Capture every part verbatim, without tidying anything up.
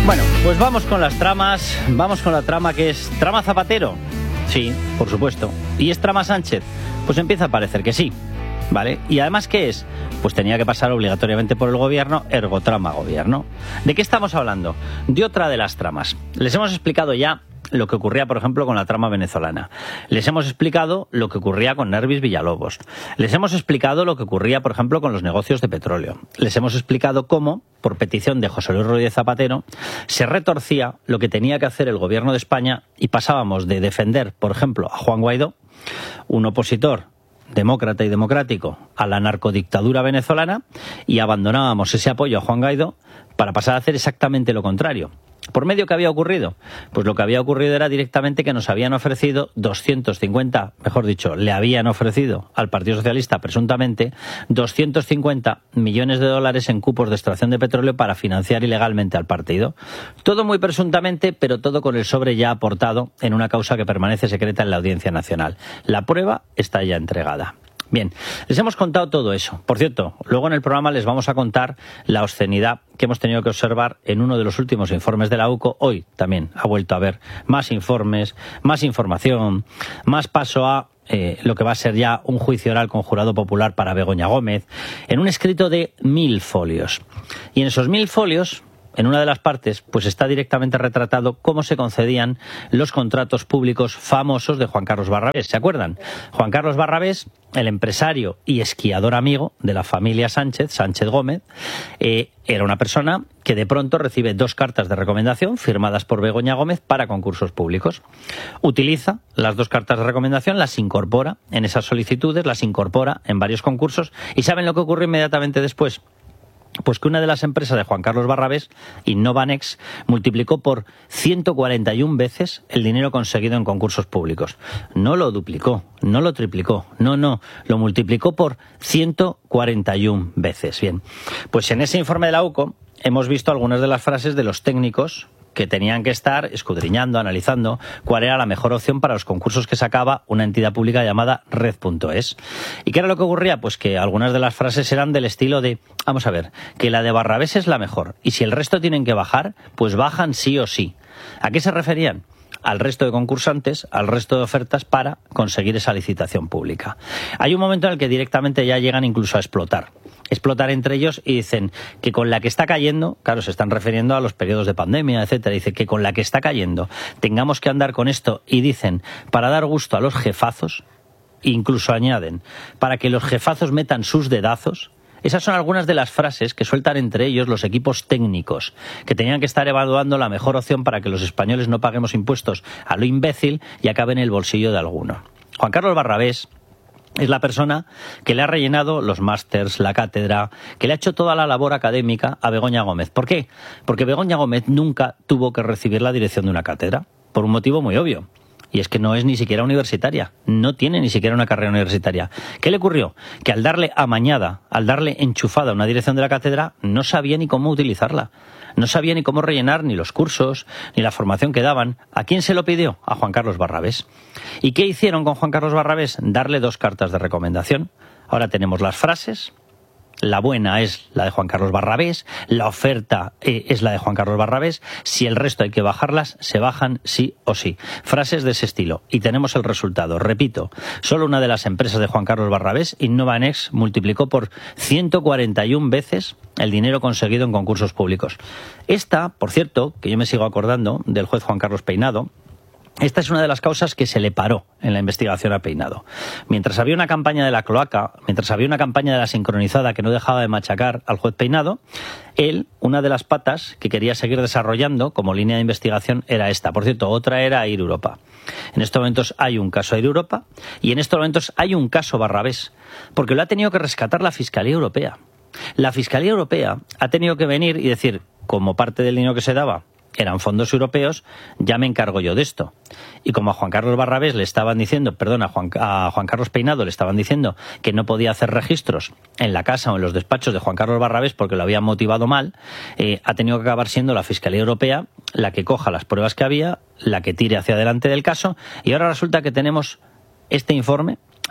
Bueno, pues vamos con las tramas, vamos con la trama que es trama Zapatero. Sí, por supuesto. ¿Y es trama Sánchez? Pues empieza a parecer que sí, ¿vale? ¿Y además qué es? Pues tenía que pasar obligatoriamente por el gobierno, ergo trama gobierno. ¿De qué estamos hablando? De otra de las tramas. Les hemos explicado ya lo que ocurría, por ejemplo, con la trama venezolana. Les hemos explicado lo que ocurría con Nervis Villalobos. Les hemos explicado lo que ocurría, por ejemplo, con los negocios de petróleo. Les hemos explicado cómo, por petición de José Luis Rodríguez Zapatero, se retorcía lo que tenía que hacer el gobierno de España y pasábamos de defender, por ejemplo, a Juan Guaidó, un opositor demócrata y democrático a la narcodictadura venezolana, y abandonábamos ese apoyo a Juan Guaidó para pasar a hacer exactamente lo contrario. ¿Por medio qué había ocurrido? Pues lo que había ocurrido era directamente que nos habían ofrecido doscientos cincuenta, mejor dicho, le habían ofrecido al Partido Socialista presuntamente doscientos cincuenta millones de dólares en cupos de extracción de petróleo para financiar ilegalmente al partido. Todo muy presuntamente, pero todo con el sobre ya aportado en una causa que permanece secreta en la Audiencia Nacional. La prueba está ya entregada. Bien, les hemos contado todo eso. Por cierto, luego en el programa les vamos a contar la obscenidad que hemos tenido que observar en uno de los últimos informes de la U C O. Hoy también ha vuelto a haber más informes, más información, más paso a eh, lo que va a ser ya un juicio oral con jurado popular para Begoña Gómez, en un escrito de mil folios. Y en esos mil folios, en una de las partes, pues está directamente retratado cómo se concedían los contratos públicos famosos de Juan Carlos Barrabés. ¿Se acuerdan? Juan Carlos Barrabés, el empresario y esquiador amigo de la familia Sánchez, Sánchez Gómez, eh, era una persona que de pronto recibe dos cartas de recomendación firmadas por Begoña Gómez para concursos públicos. Utiliza las dos cartas de recomendación, las incorpora en esas solicitudes, las incorpora en varios concursos. ¿Y saben lo que ocurre inmediatamente después? Pues que una de las empresas de Juan Carlos Barrabés, Innovanex, multiplicó por ciento cuarenta y una veces el dinero conseguido en concursos públicos. No lo duplicó, no lo triplicó, no, no, lo multiplicó por ciento cuarenta y una veces. Bien, pues en ese informe de la U C O hemos visto algunas de las frases de los técnicos que tenían que estar escudriñando, analizando cuál era la mejor opción para los concursos que sacaba una entidad pública llamada Red punto es. ¿Y qué era lo que ocurría? Pues que algunas de las frases eran del estilo de, vamos a ver, que la de Barrabés es la mejor, y si el resto tienen que bajar, pues bajan sí o sí. ¿A qué se referían? Al resto de concursantes, al resto de ofertas para conseguir esa licitación pública. Hay un momento en el que directamente ya llegan incluso a explotar. Explotar entre ellos y dicen que con la que está cayendo, claro, se están refiriendo a los periodos de pandemia, etcétera, dice que con la que está cayendo tengamos que andar con esto, y dicen, para dar gusto a los jefazos, incluso añaden, para que los jefazos metan sus dedazos. Esas son algunas de las frases que sueltan entre ellos los equipos técnicos, que tenían que estar evaluando la mejor opción para que los españoles no paguemos impuestos a lo imbécil y acabe en el bolsillo de alguno. Juan Carlos Barrabés es la persona que le ha rellenado los másters, la cátedra, que le ha hecho toda la labor académica a Begoña Gómez. ¿Por qué? Porque Begoña Gómez nunca tuvo que recibir la dirección de una cátedra, por un motivo muy obvio. Y es que no es ni siquiera universitaria, no tiene ni siquiera una carrera universitaria. ¿Qué le ocurrió? Que al darle amañada, al darle enchufada una dirección de la cátedra, no sabía ni cómo utilizarla. No sabía ni cómo rellenar ni los cursos, ni la formación que daban. ¿A quién se lo pidió? A Juan Carlos Barrabés. ¿Y qué hicieron con Juan Carlos Barrabés? Darle dos cartas de recomendación. Ahora tenemos las frases. La buena es la de Juan Carlos Barrabés, la oferta eh, es la de Juan Carlos Barrabés, si el resto hay que bajarlas, se bajan sí o sí. Frases de ese estilo. Y tenemos el resultado. Repito, solo una de las empresas de Juan Carlos Barrabés, Innovanex, multiplicó por ciento cuarenta y una veces el dinero conseguido en concursos públicos. Esta, por cierto, que yo me sigo acordando del juez Juan Carlos Peinado, esta es una de las causas que se le paró en la investigación a Peinado. Mientras había una campaña de la cloaca, mientras había una campaña de la sincronizada que no dejaba de machacar al juez Peinado, él, una de las patas que quería seguir desarrollando como línea de investigación era esta. Por cierto, otra era Air Europa. En estos momentos hay un caso Air Europa y en estos momentos hay un caso Barrabés, porque lo ha tenido que rescatar la Fiscalía Europea. La Fiscalía Europea ha tenido que venir y decir, como parte del dinero que se daba eran fondos europeos, ya me encargo yo de esto. Y como a Juan Carlos Barrabés le estaban diciendo, perdón, a Juan, a Juan Carlos Peinado le estaban diciendo que no podía hacer registros en la casa o en los despachos de Juan Carlos Barrabés porque lo habían motivado mal, eh, ha tenido que acabar siendo la Fiscalía Europea la que coja las pruebas que había, la que tire hacia adelante del caso, y ahora resulta que tenemos este informe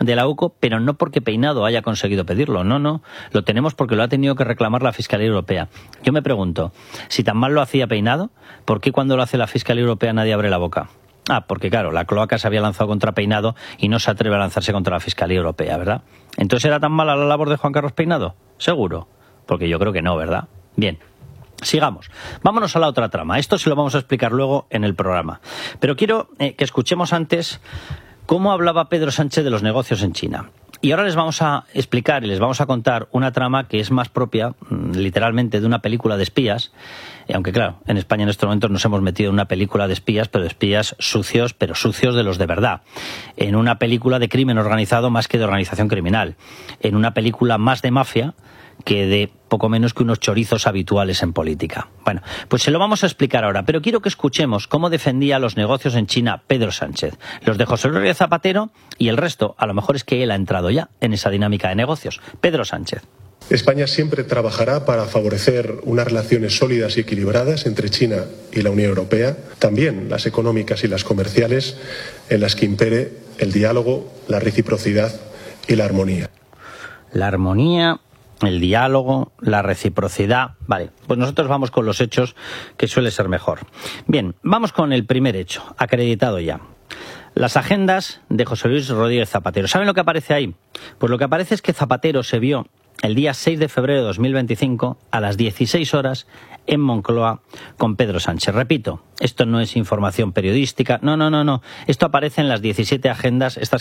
de la UCO, pero no porque Peinado haya conseguido pedirlo, no, no, lo tenemos porque lo ha tenido que reclamar la Fiscalía Europea. Yo me pregunto, si tan mal lo hacía Peinado, ¿por qué cuando lo hace la Fiscalía Europea nadie abre la boca? Ah, porque claro, la cloaca se había lanzado contra Peinado y no se atreve a lanzarse contra la Fiscalía Europea, ¿verdad? ¿Entonces era tan mala la labor de Juan Carlos Peinado? Seguro, porque yo creo que no, ¿verdad? Bien. Sigamos. Vámonos a la otra trama. Esto se lo vamos a explicar luego en el programa. Pero quiero eh, que escuchemos antes cómo hablaba Pedro Sánchez de los negocios en China. Y ahora les vamos a explicar y les vamos a contar una trama que es más propia, literalmente, de una película de espías. Y aunque claro, en España en estos momentos nos hemos metido en una película de espías, pero de espías sucios, pero sucios de los de verdad. En una película de crimen organizado más que de organización criminal. En una película más de mafia que de poco menos que unos chorizos habituales en política. Bueno, pues se lo vamos a explicar ahora, pero quiero que escuchemos cómo defendía los negocios en China Pedro Sánchez, los de José Luis Zapatero y el resto. A lo mejor es que él ha entrado ya en esa dinámica de negocios. Pedro Sánchez. España siempre trabajará para favorecer unas relaciones sólidas y equilibradas entre China y la Unión Europea, también las económicas y las comerciales, en las que impere el diálogo, la reciprocidad y la armonía. La armonía, el diálogo, la reciprocidad. Vale, pues nosotros vamos con los hechos, que suele ser mejor. Bien, vamos con el primer hecho, acreditado ya. Las agendas de José Luis Rodríguez Zapatero. ¿Saben lo que aparece ahí? Pues lo que aparece es que Zapatero se vio el día seis de febrero de dos mil veinticinco a las dieciséis horas en Moncloa con Pedro Sánchez. Repito, esto no es información periodística, no, no, no, no. Esto aparece en las diecisiete agendas, estas